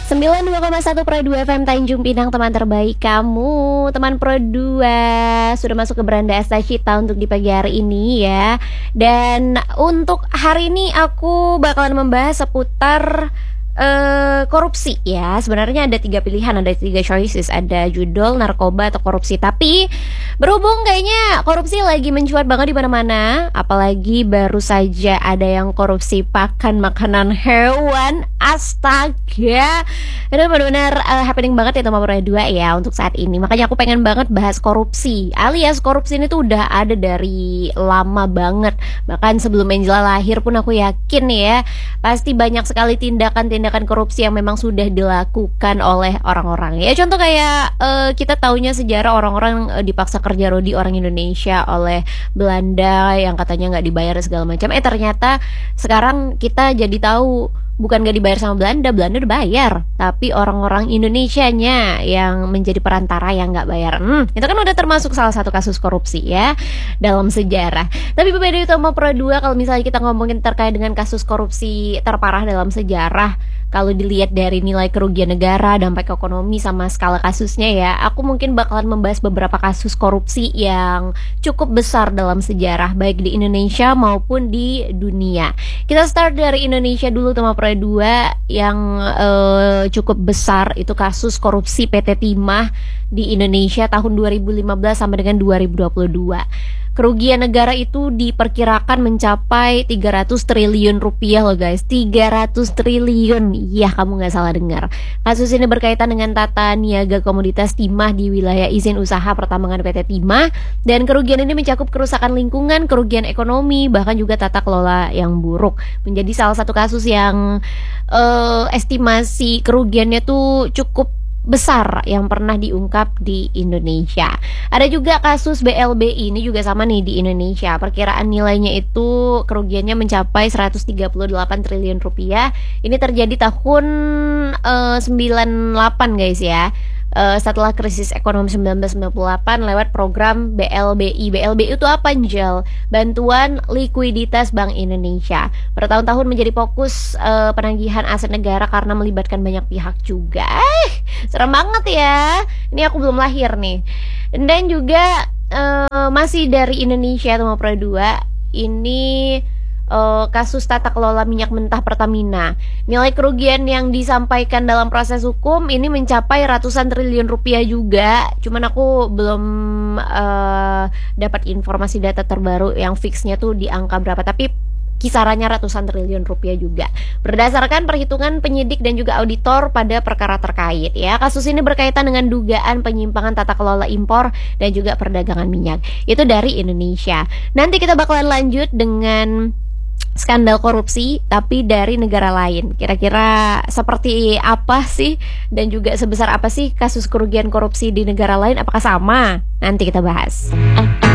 92,1 Pro 2 FM Tanjung Pinang, teman terbaik kamu. Teman Pro 2 sudah masuk ke beranda Asta Cita untuk di pagi hari ini ya. Dan untuk hari ini aku bakalan membahas seputar korupsi ya. Sebenarnya ada 3 pilihan, ada 3 choices. Ada judul, narkoba, atau korupsi. Tapi berhubung kayaknya korupsi lagi mencuat banget di mana-mana, apalagi baru saja ada yang korupsi pakan makanan hewan. Astaga, itu benar-benar happening banget ya teman Pro 2 ya untuk saat ini. Makanya aku pengen banget bahas korupsi. Alias korupsi ini tuh udah ada dari lama banget. Bahkan sebelum Angela lahir pun aku yakin ya, pasti banyak sekali tindakan-tindakan korupsi yang memang sudah dilakukan oleh orang-orang. Ya contoh kayak kita taunya sejarah orang-orang dipaksa kerja rodi orang Indonesia oleh Belanda yang katanya nggak dibayar segala macam. Ternyata sekarang kita jadi tahu bukan gak dibayar sama Belanda, Belanda udah bayar, tapi orang-orang Indonesianya yang menjadi perantara yang gak bayar. Itu kan udah termasuk salah satu kasus korupsi ya dalam sejarah. Tapi berbeda itu sama Pro 2, kalau misalnya kita ngomongin terkait dengan kasus korupsi terparah dalam sejarah, kalau dilihat dari nilai kerugian negara, dampak ekonomi, sama skala kasusnya ya, aku mungkin bakalan membahas beberapa kasus korupsi yang cukup besar dalam sejarah, baik di Indonesia maupun di dunia. Kita start dari Indonesia dulu sama Pro 2 yang cukup besar, itu kasus korupsi PT Timah di Indonesia tahun 2015 sampai dengan 2022. Kerugian negara itu diperkirakan mencapai 300 triliun rupiah loh guys. 300 triliun. Iya, kamu gak salah dengar. Kasus ini berkaitan dengan tata niaga komoditas timah di wilayah izin usaha pertambangan PT Timah. Dan kerugian ini mencakup kerusakan lingkungan, kerugian ekonomi, bahkan juga tata kelola yang buruk. Menjadi salah satu kasus yang estimasi kerugiannya tuh cukup besar yang pernah diungkap di Indonesia. Ada juga kasus BLBI, ini juga sama nih di Indonesia. Perkiraan nilainya itu kerugiannya mencapai 138 triliun rupiah. Ini terjadi tahun 98 guys ya. Setelah krisis ekonomi 1998 lewat program BLBI. BLBI itu apa, Angel? Bantuan Likuiditas Bank Indonesia. Bertahun-tahun menjadi fokus penagihan aset negara karena melibatkan banyak pihak juga. Serem banget ya. Ini aku belum lahir nih. Dan juga masih dari Indonesia sama Pro 2. Ini kasus tata kelola minyak mentah Pertamina. Nilai kerugian yang disampaikan dalam proses hukum ini mencapai ratusan triliun rupiah juga. Cuman aku belum dapat informasi data terbaru yang fixnya tuh di angka berapa, tapi kisarannya ratusan triliun rupiah juga. Berdasarkan perhitungan penyidik dan juga auditor pada perkara terkait ya. Kasus ini berkaitan dengan dugaan penyimpangan tata kelola impor dan juga perdagangan minyak. Itu dari Indonesia. Nanti kita bakalan lanjut dengan skandal korupsi tapi dari negara lain. Kira-kira seperti apa sih dan juga sebesar apa sih kasus kerugian korupsi di negara lain? Apakah sama? Nanti kita bahas.